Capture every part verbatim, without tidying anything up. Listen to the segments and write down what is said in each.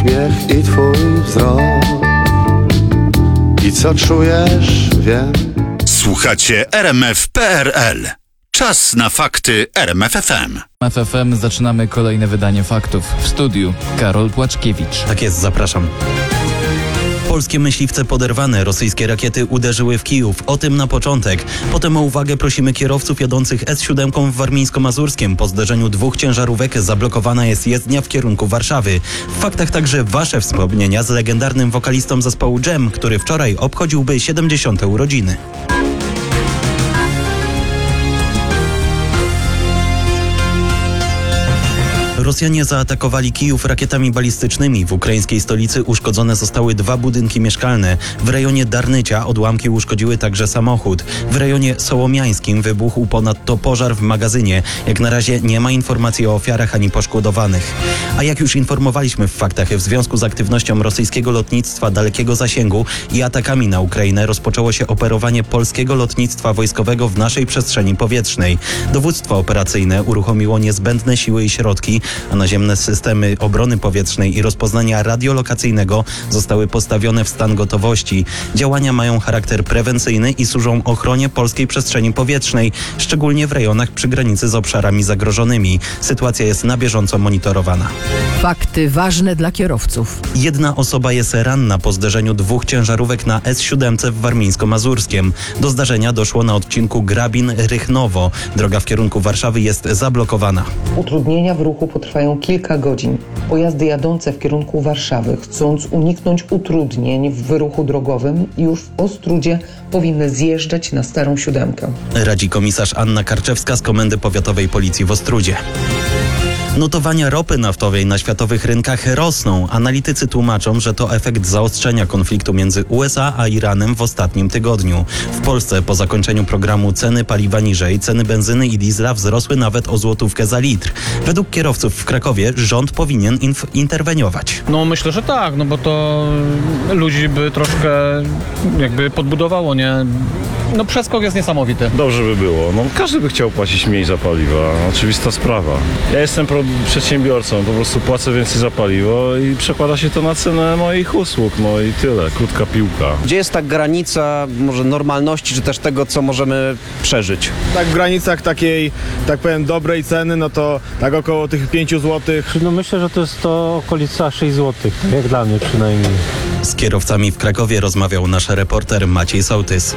uśmiech i twój wzrok. I co czujesz, wiem. Słuchacie R M F kropka P R L. Czas na fakty R M F F M. F F M zaczynamy kolejne wydanie faktów. W studiu Karol Płaczkiewicz. Tak jest, zapraszam. Polskie myśliwce poderwane, rosyjskie rakiety uderzyły w Kijów. O tym na początek. Potem o uwagę prosimy kierowców jadących S siedem w Warmińsko-Mazurskiem. Po zderzeniu dwóch ciężarówek zablokowana jest jezdnia w kierunku Warszawy. W faktach także wasze wspomnienia z legendarnym wokalistą zespołu Dżem, który wczoraj obchodziłby siedemdziesiąte urodziny. Rosjanie zaatakowali Kijów rakietami balistycznymi. W ukraińskiej stolicy uszkodzone zostały dwa budynki mieszkalne. W rejonie Darnycia odłamki uszkodziły także samochód. W rejonie Sołomiańskim wybuchł ponadto pożar w magazynie. Jak na razie nie ma informacji o ofiarach ani poszkodowanych. A jak już informowaliśmy w faktach, w związku z aktywnością rosyjskiego lotnictwa dalekiego zasięgu i atakami na Ukrainę rozpoczęło się operowanie polskiego lotnictwa wojskowego w naszej przestrzeni powietrznej. Dowództwo operacyjne uruchomiło niezbędne siły i środki, a naziemne systemy obrony powietrznej i rozpoznania radiolokacyjnego zostały postawione w stan gotowości. Działania mają charakter prewencyjny i służą ochronie polskiej przestrzeni powietrznej, szczególnie w rejonach przy granicy z obszarami zagrożonymi. Sytuacja jest na bieżąco monitorowana. Fakty ważne dla kierowców. Jedna osoba jest ranna po zderzeniu dwóch ciężarówek na S siedem w Warmińsko-Mazurskiem. Do zdarzenia doszło na odcinku Grabin-Rychnowo. Droga w kierunku Warszawy jest zablokowana. Utrudnienia w ruchu potrwają kilka godzin. Pojazdy jadące w kierunku Warszawy, chcąc uniknąć utrudnień w ruchu drogowym, już w Ostródzie powinny zjeżdżać na Starą Siódemkę. Radzi komisarz Anna Karczewska z Komendy Powiatowej Policji w Ostródzie. Notowania ropy naftowej na światowych rynkach rosną. Analitycy tłumaczą, że to efekt zaostrzenia konfliktu między U S A a Iranem w ostatnim tygodniu. W Polsce po zakończeniu programu ceny paliwa niżej, ceny benzyny i diesla wzrosły nawet o złotówkę za litr. Według kierowców w Krakowie rząd powinien inf- interweniować. No myślę, że tak, no bo to ludzi by troszkę jakby podbudowało, nie? No przeskok jest niesamowity. Dobrze by było. No, każdy by chciał płacić mniej za paliwa. Oczywista sprawa. Ja jestem pro- przedsiębiorcą, po prostu płacę więcej za paliwo i przekłada się to na cenę moich usług. No i tyle. Krótka piłka. Gdzie jest ta granica może normalności, czy też tego, co możemy przeżyć? Tak w granicach takiej, tak powiem, dobrej ceny, no to tak około tych pięć złotych. No myślę, że to jest to okolica sześć złotych, jak dla mnie przynajmniej. Z kierowcami w Krakowie rozmawiał nasz reporter Maciej Sołtys.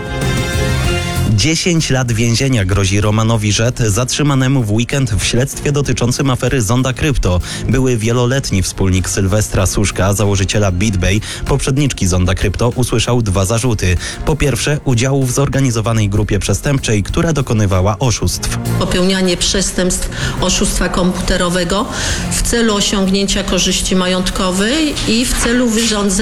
dziesięć lat więzienia grozi Romanowi Rzet, zatrzymanemu w weekend w śledztwie dotyczącym afery Zonda Krypto. Były wieloletni wspólnik Sylwestra Suszka, założyciela BitBay, poprzedniczki Zonda Krypto, usłyszał dwa zarzuty. Po pierwsze, udziału w zorganizowanej grupie przestępczej, która dokonywała oszustw. Popełnianie przestępstw oszustwa komputerowego w celu osiągnięcia korzyści majątkowej i w celu wyrządzenia